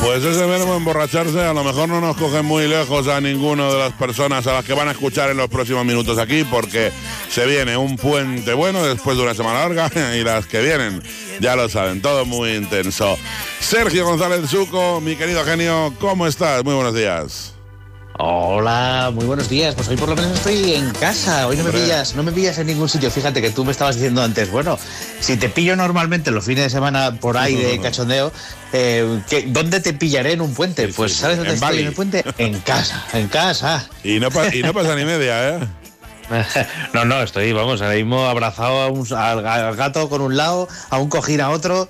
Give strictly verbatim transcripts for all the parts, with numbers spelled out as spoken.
Pues ese verbo emborracharse a lo mejor no nos coge muy lejos a ninguno de las personas a las que van a escuchar en los próximos minutos aquí, porque se viene un puente bueno después de una semana larga y las que vienen, ya lo saben, todo muy intenso. Sergio González Suco, mi querido genio, ¿cómo estás? Muy buenos días. Hola, muy buenos días. Pues hoy por lo menos estoy en casa. Hoy no me pillas, no me pillas en ningún sitio. Fíjate que tú me estabas diciendo antes, bueno, si te pillo normalmente los fines de semana por ahí de cachondeo, eh, ¿qué, ¿dónde te pillaré en un puente? Sí, pues sí, ¿sabes dónde en estoy Bali. en el puente? En casa, en casa. Y no, pa- y no pasa ni media, ¿eh? No, no, estoy, vamos, ahora mismo abrazado a un, al, al gato con un lado, a un cojín a otro.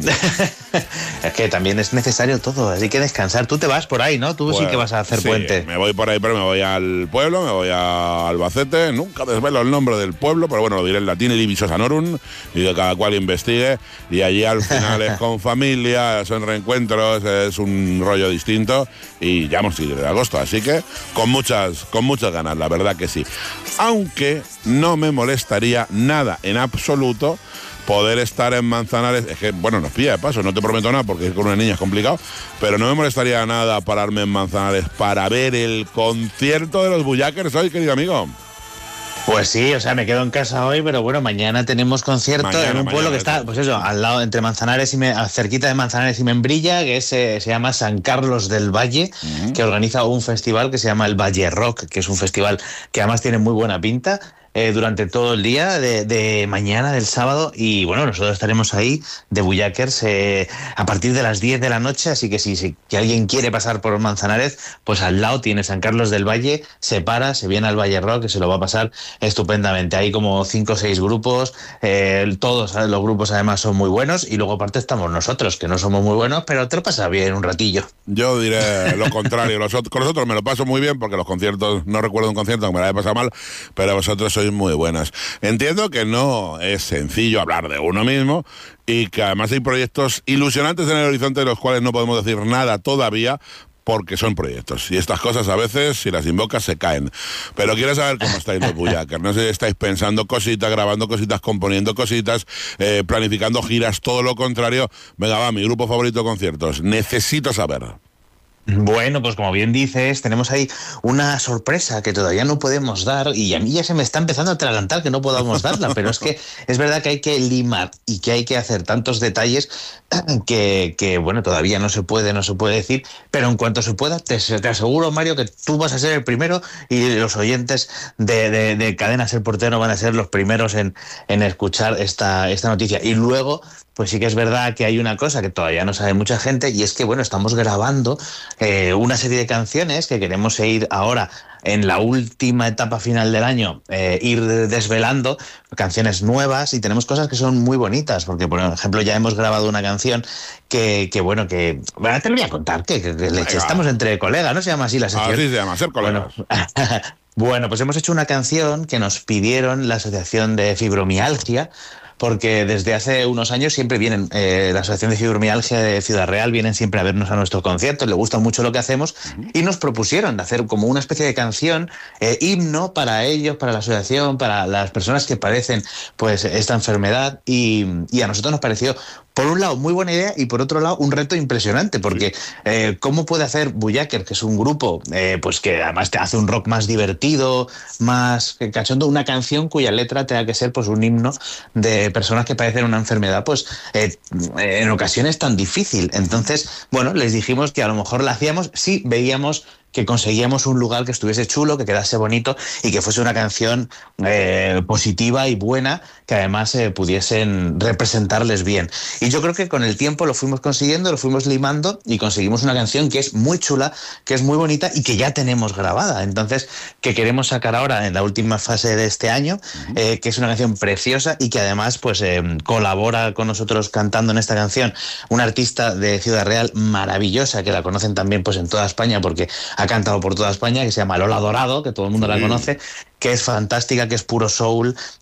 Es que también es necesario todo, hay que descansar. Tú te vas por ahí, ¿no? Tú Pues, sí que vas a hacer sí, puente. Me voy por ahí, pero me voy al pueblo, me voy a Albacete. Nunca desvelo el nombre del pueblo, pero bueno, lo diré en latín, Diviso Sanorum, y que cada cual investigue. Y allí al final es con familia, son reencuentros, es un rollo distinto. Y ya hemos ido de agosto, así que con muchas, con muchas ganas, la verdad que sí. Aunque no me molestaría nada en absoluto poder estar en Manzanares. Es que, bueno, nos pilla de paso, no te prometo nada porque con una niña es complicado, pero no me molestaría nada pararme en Manzanares para ver el concierto de los Bullakers hoy, querido amigo. Pues sí, o sea, me quedo en casa hoy, pero bueno, mañana tenemos concierto Mañana, en un pueblo mañana, que está, eso. pues eso, al lado, entre Manzanares y Me- cerquita de Manzanares y Membrilla, que es, eh, se llama San Carlos del Valle, Uh-huh. que organiza un festival que se llama el Valle Rock, que es un festival que además tiene muy buena pinta. Eh, durante todo el día de, de mañana, del sábado, y bueno, nosotros estaremos ahí de Bullakers eh, a partir de las diez de la noche, así que si, si que alguien quiere pasar por Manzanares, pues al lado tiene San Carlos del Valle, se para, se viene al Valle Rock, que se lo va a pasar estupendamente. Hay como cinco o seis grupos, eh, todos ¿sabes? Los grupos además son muy buenos, y luego aparte estamos nosotros, que no somos muy buenos, pero te lo pasas bien un ratillo. Yo diré lo contrario. Los ot- con nosotros me lo paso muy bien porque los conciertos, no recuerdo un concierto que me la haya pasado mal, pero vosotros sois muy buenas. Entiendo que no es sencillo hablar de uno mismo y que además hay proyectos ilusionantes en el horizonte de los cuales no podemos decir nada todavía, porque son proyectos. Y estas cosas a veces, si las invocas, se caen. Pero quiero saber cómo estáis los Bullakers. No sé si estáis pensando cositas, grabando cositas, componiendo cositas, eh, planificando giras, todo lo contrario. Venga, va, mi grupo favorito de conciertos. Necesito saber. Bueno, pues como bien dices, tenemos ahí una sorpresa que todavía no podemos dar, y a mí ya se me está empezando a atragantar que no podamos darla, pero es que es verdad que hay que limar y que hay que hacer tantos detalles que, que bueno, todavía no se puede, no se puede decir, pero en cuanto se pueda, te, te aseguro, Mario, que tú vas a ser el primero y los oyentes de, de, de Cadena Ser Portero van a ser los primeros en, en escuchar esta, esta noticia. Y luego, pues sí que es verdad que hay una cosa que todavía no sabe mucha gente, y es que, bueno, estamos grabando eh, una serie de canciones que queremos ir ahora en la última etapa final del año, eh, ir desvelando canciones nuevas, y tenemos cosas que son muy bonitas, porque por ejemplo ya hemos grabado una canción que, que bueno, que bueno, te lo voy a contar, que, que, que leche, estamos entre colegas, ¿no se llama así la sección? Así se llama, ser colegas. Bueno, bueno, pues hemos hecho una canción que nos pidieron la Asociación de Fibromialgia, porque desde hace unos años siempre vienen, eh, la Asociación de Fibromialgia de Ciudad Real, vienen siempre a vernos a nuestros conciertos, les gusta mucho lo que hacemos, y nos propusieron de hacer como una especie de canción, eh, himno para ellos, para la asociación, para las personas que padecen pues esta enfermedad, y, y a nosotros nos pareció, por un lado, muy buena idea, y por otro lado, un reto impresionante, porque eh, ¿cómo puede hacer Bullakers, que es un grupo eh, pues que además te hace un rock más divertido, más cachondo, una canción cuya letra tenga que ser pues un himno de personas que padecen una enfermedad pues eh, en ocasiones tan difícil? Entonces, bueno, les dijimos que a lo mejor la hacíamos si veíamos que conseguíamos un lugar que estuviese chulo, que quedase bonito y que fuese una canción eh, positiva y buena, que además eh, pudiesen representarles bien. Y yo creo que con el tiempo lo fuimos consiguiendo, lo fuimos limando y conseguimos una canción que es muy chula, que es muy bonita y que ya tenemos grabada. Entonces, que queremos sacar ahora en la última fase de este año, eh, que es una canción preciosa y que además pues eh, colabora con nosotros cantando en esta canción una artista de Ciudad Real maravillosa, que la conocen también pues en toda España, porque ha cantado por toda España, que se llama Lola Dorado, que todo el mundo sí. la conoce, que es fantástica, que es puro soul,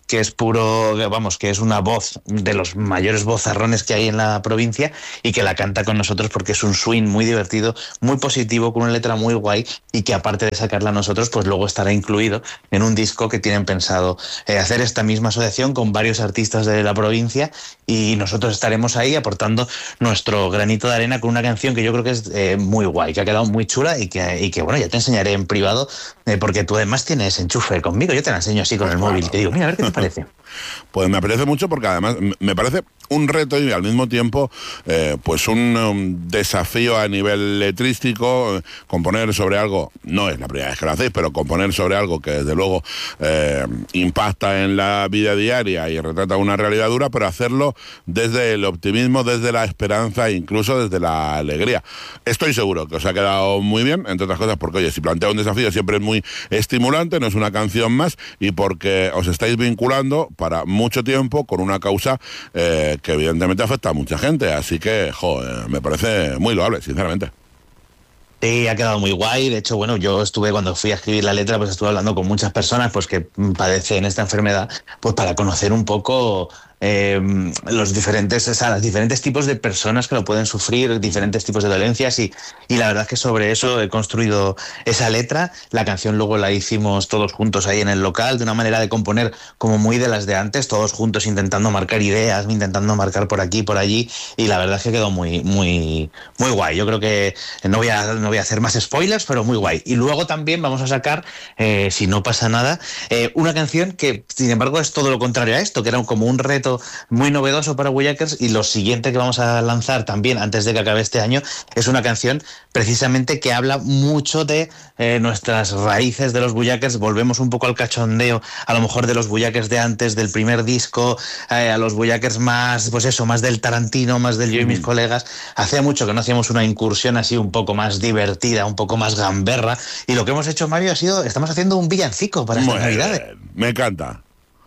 que es puro, vamos, que es una voz de los mayores vozarrones que hay en la provincia y que la canta con nosotros porque es un swing muy divertido, muy positivo, con una letra muy guay y que aparte de sacarla a nosotros, pues luego estará incluido en un disco que tienen pensado eh, hacer esta misma asociación con varios artistas de la provincia y nosotros estaremos ahí aportando nuestro granito de arena con una canción que yo creo que es eh, muy guay, que ha quedado muy chula y que, y que bueno, ya te enseñaré en privado eh, porque tú además tienes enchufe conmigo, yo te la enseño así con el móvil y te digo, mira, a ver qué te parece. Pues me apetece mucho porque además me parece un reto y al mismo tiempo eh, pues un, un desafío a nivel letrístico. Componer sobre algo, no es la primera vez que lo hacéis, pero componer sobre algo que desde luego eh, impacta en la vida diaria y retrata una realidad dura, pero hacerlo desde el optimismo, desde la esperanza e incluso desde la alegría. Estoy seguro que os ha quedado muy bien, entre otras cosas porque, oye, si plantea un desafío siempre es muy estimulante, no es una canción más, y porque os estáis vinculando para mucho tiempo con una causa eh, que evidentemente afecta a mucha gente, así que, jo, eh, me parece muy loable, sinceramente. Sí, ha quedado muy guay. De hecho, bueno, yo estuve, cuando fui a escribir la letra, pues estuve hablando con muchas personas pues que padecen esta enfermedad, pues para conocer un poco eh, los diferentes, o sea, los diferentes tipos de personas que lo pueden sufrir, diferentes tipos de dolencias y, y la verdad es que sobre eso he construido esa letra. La canción luego la hicimos todos juntos ahí en el local, de una manera de componer como muy de las de antes, todos juntos intentando marcar ideas, intentando marcar por aquí, por allí, y la verdad es que quedó muy, muy, muy guay. Yo creo que no voy a, no voy a hacer más spoilers, pero muy guay. Y luego también vamos a sacar, eh, si no pasa nada, eh, una canción que, sin embargo, es todo lo contrario a esto, que era como un reto muy novedoso para Bullякers, y lo siguiente que vamos a lanzar también antes de que acabe este año es una canción precisamente que habla mucho de eh, nuestras raíces de los Bullякers. Volvemos un poco al cachondeo, a lo mejor de los Bullякers de antes, del primer disco, eh, a los Bullякers más, pues eso, más del Tarantino, más del Yo y mis colegas. Hacía mucho que no hacíamos una incursión así un poco más divertida, un poco más gamberra, y lo que hemos hecho, Mario, ha sido, estamos haciendo un villancico para estas Navidades. Me encanta.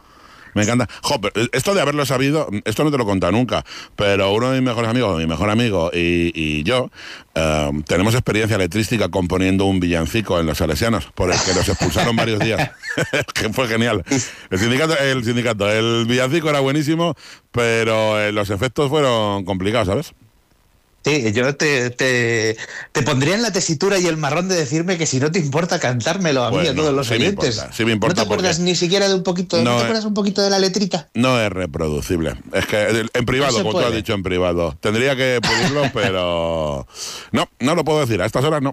Me encanta. Jo, pero esto de haberlo sabido, esto no te lo he contado nunca, pero uno de mis mejores amigos, mi mejor amigo y, y yo, eh, tenemos experiencia letrística componiendo un villancico en los Salesianos, por el que nos expulsaron varios días. Que fue genial. El sindicato, el sindicato, el villancico era buenísimo, pero eh, los efectos fueron complicados, ¿sabes? Sí, yo te, te, te pondría en la tesitura y el marrón de decirme que si no te importa cantármelo a mí, bueno, a todos los sí oyentes. Me importa, sí me importa. ¿No te acuerdas ni siquiera de un poquito, no, ¿no te acuerdas un poquito de la letrita? No es reproducible. Es que en privado, no como puede. Tú has dicho, en privado. Tendría que pedirlo, pero no, no lo puedo decir. A estas horas no.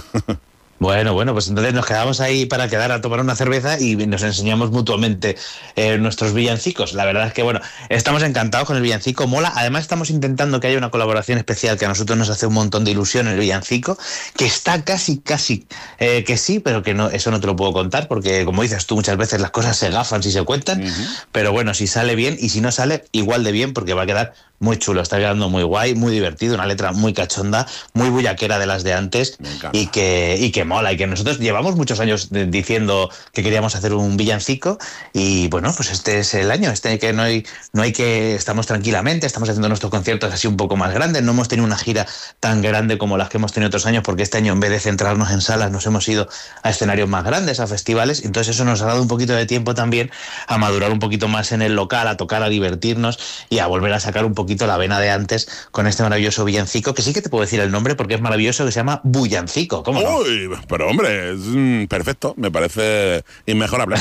Bueno, bueno, pues entonces nos quedamos ahí para quedar a tomar una cerveza y nos enseñamos mutuamente eh, nuestros villancicos. La verdad es que, bueno, estamos encantados con el villancico, mola. Además estamos intentando que haya una colaboración especial que a nosotros nos hace un montón de ilusión el villancico, que está casi, casi eh, que sí, pero que no, eso no te lo puedo contar porque, como dices tú, muchas veces las cosas se gafan si se cuentan, uh-huh. Pero bueno, si sale bien y si no sale, igual de bien porque va a quedar muy chulo, está quedando muy guay, muy divertido, una letra muy cachonda, muy bullaquera de las de antes y que, y que mola, y que nosotros llevamos muchos años diciendo que queríamos hacer un villancico y bueno, pues este es el año, este que no hay, no hay que, estamos tranquilamente, estamos haciendo nuestros conciertos así un poco más grandes, no hemos tenido una gira tan grande como las que hemos tenido otros años porque este año en vez de centrarnos en salas nos hemos ido a escenarios más grandes, a festivales, entonces eso nos ha dado un poquito de tiempo también a madurar un poquito más en el local, a tocar, a divertirnos y a volver a sacar un poquito la vena de antes con este maravilloso villancico, que sí que te puedo decir el nombre porque es maravilloso, que se llama Bullancico. ¿Cómo no? Uy, pero hombre, es mm, perfecto, me parece inmejorable.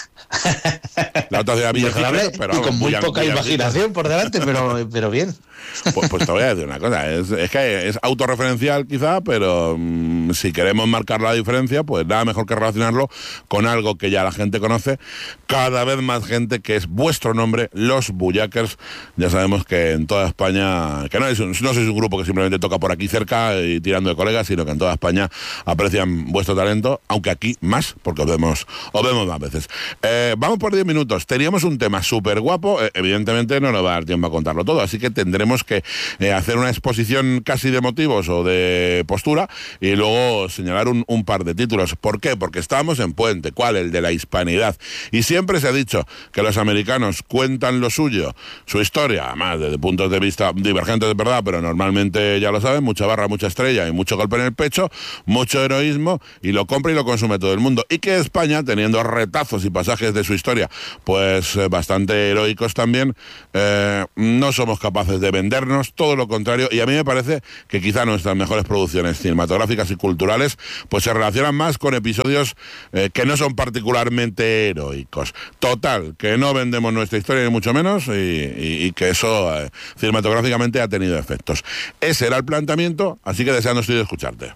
La otra ciudad mejorable pero, y con muy bullan, poca bullan, imaginación por delante, pero, pero bien. Pues, pues te voy a decir una cosa, es, es que es autorreferencial quizá, pero mmm, si queremos marcar la diferencia, pues nada mejor que relacionarlo con algo que ya la gente conoce, cada vez más gente, que es vuestro nombre, los Bullякers. Ya sabemos que en toda España, que no, es un, no sois un grupo que simplemente toca por aquí cerca y tirando de colegas, sino que en toda España aprecian vuestro talento, aunque aquí más, porque os vemos, os vemos más veces. Eh, vamos por diez minutos, teníamos un tema súper guapo, eh, evidentemente no nos va a dar tiempo a contarlo todo, así que tendremos tenemos que eh, hacer una exposición casi de motivos o de postura y luego señalar un, un par de títulos. ¿Por qué? Porque estamos en puente. ¿Cuál? El de la hispanidad. Y siempre se ha dicho que los americanos cuentan lo suyo, su historia, además desde puntos de vista divergentes de verdad, pero normalmente ya lo saben, mucha barra, mucha estrella y mucho golpe en el pecho, mucho heroísmo, y lo compra y lo consume todo el mundo. Y que España, teniendo retazos y pasajes de su historia, pues eh, bastante heroicos también, eh, no somos capaces de vendernos, todo lo contrario, y a mí me parece que quizá nuestras mejores producciones cinematográficas y culturales pues se relacionan más con episodios eh, que no son particularmente heroicos. Total, que no vendemos nuestra historia ni mucho menos, y, y, y que eso eh, cinematográficamente ha tenido efectos. Ese era el planteamiento, así que deseando estoy de escucharte.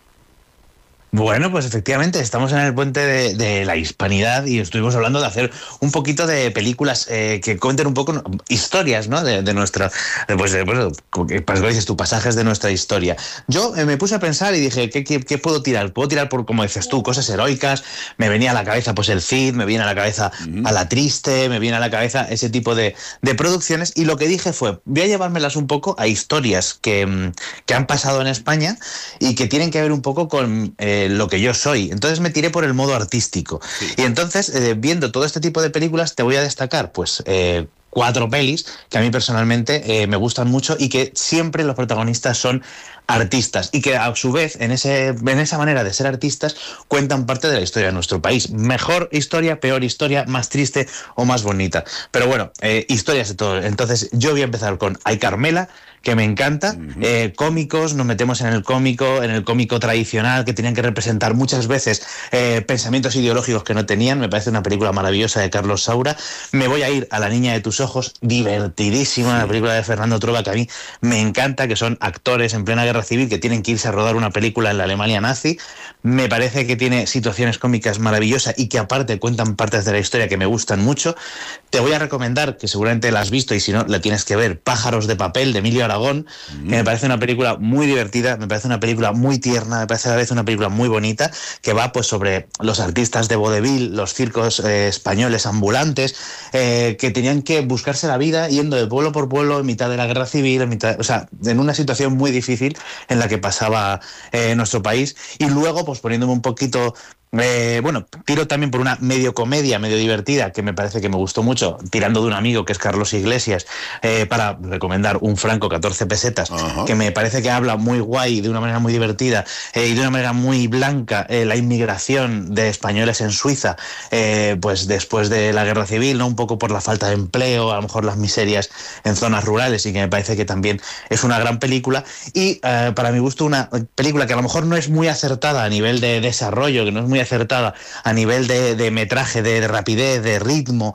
Bueno, pues efectivamente estamos en el puente de, de la hispanidad y estuvimos hablando de hacer un poquito de películas eh, que cuenten un poco historias, ¿no? De, de nuestra, pues, de, pues, pues, dices tú, pasajes de nuestra historia. Yo eh, me puse a pensar y dije, ¿qué, qué, ¿qué puedo tirar? Puedo tirar por, como dices tú, cosas heroicas. Me venía a la cabeza pues el Cid, me viene a la cabeza uh-huh. a La Triste, me viene a la cabeza ese tipo de, de producciones, y lo que dije fue, voy a llevármelas un poco a historias que, que han pasado en España y que tienen que ver un poco con eh, lo que yo soy. Entonces me tiré por el modo artístico. Sí. Y entonces, eh, viendo todo este tipo de películas, te voy a destacar, pues, eh, cuatro pelis que a mí personalmente eh, me gustan mucho y que siempre los protagonistas son artistas y que a su vez en, ese, en esa manera de ser artistas cuentan parte de la historia de nuestro país. Mejor historia, peor historia, más triste o más bonita. Pero bueno, eh, historias de todo. Entonces yo voy a empezar con Ay Carmela, que me encanta. Uh-huh. eh, cómicos, nos metemos en el cómico, en el cómico tradicional, que tenían que representar muchas veces eh, pensamientos ideológicos que no tenían. Me parece una película maravillosa de Carlos Saura. Me voy a ir a La niña de tus ojos, divertidísima, sí. La película de Fernando Trueba, que a mí me encanta, que son actores en plena guerra civil que tienen que irse a rodar una película en la Alemania nazi. Me parece que tiene situaciones cómicas maravillosas y que aparte cuentan partes de la historia que me gustan mucho. Te voy a recomendar, que seguramente la has visto y si no la tienes que ver, Pájaros de papel, de Emilio Aragón, mm. que me parece una película muy divertida, me parece una película muy tierna, me parece a la vez una película muy bonita, que va pues sobre los artistas de vodevil, los circos eh, españoles ambulantes, eh, que tenían que buscarse la vida yendo de pueblo por pueblo en mitad de la guerra civil, en mitad, o sea, en una situación muy difícil en la que pasaba eh, nuestro país. Y luego, pues poniéndome un poquito... Eh, bueno, tiro también por una medio comedia, medio divertida, que me parece que me gustó mucho, tirando de un amigo que es Carlos Iglesias, eh, para recomendar Un Franco, catorce pesetas, uh-huh. que me parece que habla muy guay, de una manera muy divertida eh, y de una manera muy blanca, eh, la inmigración de españoles en Suiza, eh, pues después de la guerra civil, ¿no? Un poco por la falta de empleo, a lo mejor las miserias en zonas rurales, y que me parece que también es una gran película. Y eh, para mi gusto una película que a lo mejor no es muy acertada a nivel de desarrollo, que no es muy acertada a nivel de, de metraje, de, de rapidez, de ritmo,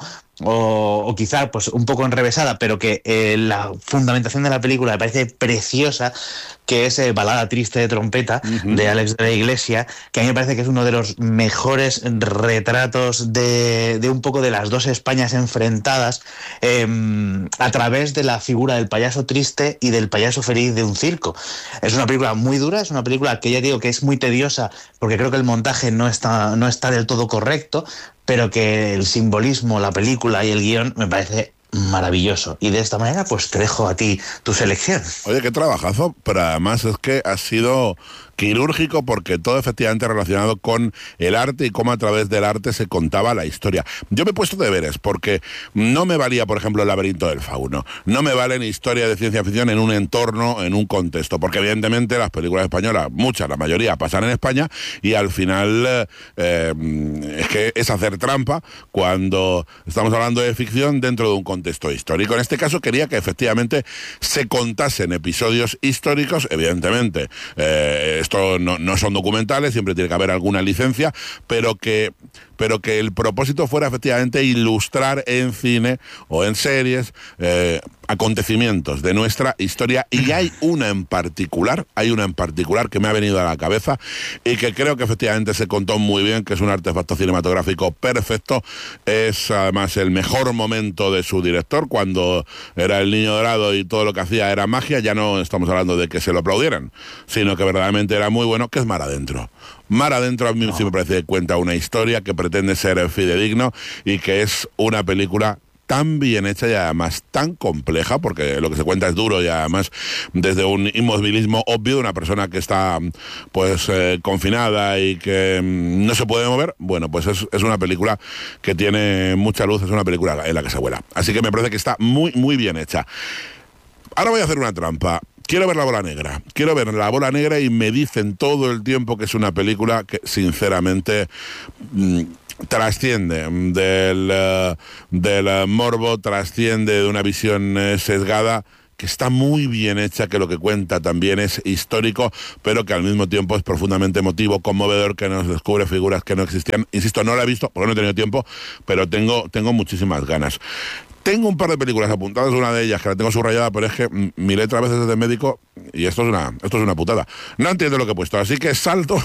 o, o quizá pues un poco enrevesada, pero que eh, la fundamentación de la película me parece preciosa, que es eh, Balada triste de trompeta, uh-huh. de Alex de la Iglesia, que a mí me parece que es uno de los mejores retratos de, de un poco de las dos Españas enfrentadas eh, a través de la figura del payaso triste y del payaso feliz de un circo. Es una película muy dura, es una película que ya digo que es muy tediosa, porque creo que el montaje no está, no está del todo correcto, pero que el simbolismo, la película y el guión me parece maravilloso. Y de esta manera, pues te dejo a ti tu selección. Oye, qué trabajazo, pero además es que ha sido quirúrgico, porque todo efectivamente relacionado con el arte y cómo a través del arte se contaba la historia. Yo me he puesto deberes, porque no me valía, por ejemplo, El laberinto del fauno. No me valen historias de ciencia ficción en un entorno, en un contexto, porque evidentemente las películas españolas, muchas, la mayoría, pasan en España, y al final eh, es que es hacer trampa cuando estamos hablando de ficción dentro de un contexto histórico. En este caso quería que efectivamente se contasen episodios históricos, evidentemente. Eh, Esto no, no son documentales, siempre tiene que haber alguna licencia, pero que, pero que el propósito fuera efectivamente ilustrar en cine o en series eh, acontecimientos de nuestra historia. Y hay una en particular, hay una en particular que me ha venido a la cabeza y que creo que efectivamente se contó muy bien, que es un artefacto cinematográfico perfecto. Es además el mejor momento de su director, cuando era el Niño Dorado y todo lo que hacía era magia. Ya no estamos hablando de que se lo aplaudieran, sino que verdaderamente era muy bueno, que es Mar Adentro. Mar Adentro a mí no. sí me parece que cuenta una historia que pretende ser fidedigno y que es una película tan bien hecha y además tan compleja, porque lo que se cuenta es duro y además desde un inmovilismo obvio de una persona que está pues eh, confinada y que mm, no se puede mover. Bueno, pues es, es una película que tiene mucha luz, es una película en la que se vuela. Así que me parece que está muy, muy bien hecha. Ahora voy a hacer una trampa. Quiero ver La Bola Negra. Quiero ver La Bola Negra y me dicen todo el tiempo que es una película que, sinceramente, mmm, trasciende del, uh, del uh, morbo, trasciende de una visión uh, sesgada, que está muy bien hecha, que lo que cuenta también es histórico, pero que al mismo tiempo es profundamente emotivo, conmovedor, que nos descubre figuras que no existían. Insisto, no la he visto porque no he tenido tiempo, pero tengo, tengo muchísimas ganas. Tengo un par de películas apuntadas, una de ellas que la tengo subrayada, pero es que mi letra a veces es de médico y esto es una, esto es una putada. No entiendo lo que he puesto, así que salto,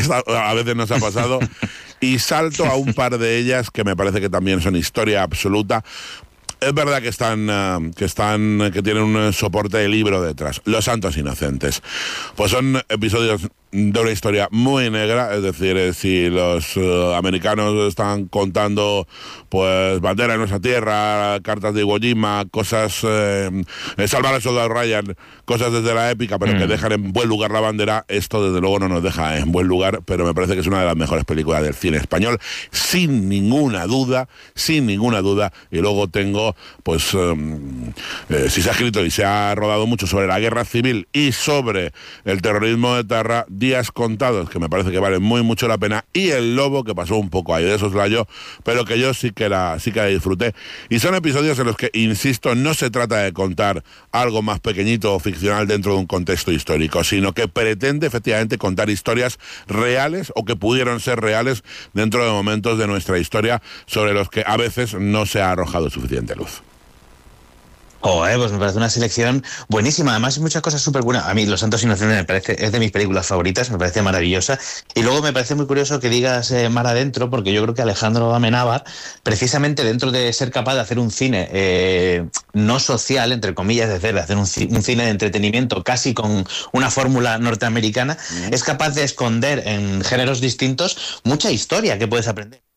a veces nos ha pasado, y salto a un par de ellas que me parece que también son historia absoluta. Es verdad que están, uh, que están, que tienen un soporte de libro detrás. Los Santos Inocentes. Pues son episodios de una historia muy negra, es decir, eh, si los uh, americanos están contando pues bandera de nuestra tierra, cartas de Iwo Jima, cosas, eh, eh, salvar al soldado Ryan, cosas desde la épica, pero mm. que dejan en buen lugar la bandera, esto desde luego no nos deja en buen lugar, pero me parece que es una de las mejores películas del cine español, sin ninguna duda, sin ninguna duda. Y luego tengo, pues, um, eh, si se ha escrito y se ha rodado mucho sobre la guerra civil y sobre el terrorismo de ETA, Días contados, que me parece que valen muy mucho la pena, y El Lobo, que pasó un poco ahí de soslayo, pero que yo sí que la, sí que la disfruté. Y son episodios en los que, insisto, no se trata de contar algo más pequeñito o ficcional dentro de un contexto histórico, sino que pretende efectivamente contar historias reales o que pudieron ser reales dentro de momentos de nuestra historia sobre los que a veces no se ha arrojado suficiente luz. Oh, eh, pues me parece una selección buenísima. Además, hay muchas cosas súper buenas. A mí, Los Santos Inocentes me parece, es de mis películas favoritas, me parece maravillosa. Y luego me parece muy curioso que digas eh, Mar Adentro, porque yo creo que Alejandro Amenábar, precisamente dentro de ser capaz de hacer un cine eh, no social, entre comillas, de hacer, de hacer un, un cine de entretenimiento casi con una fórmula norteamericana, mm. es capaz de esconder en géneros distintos mucha historia que puedes aprender.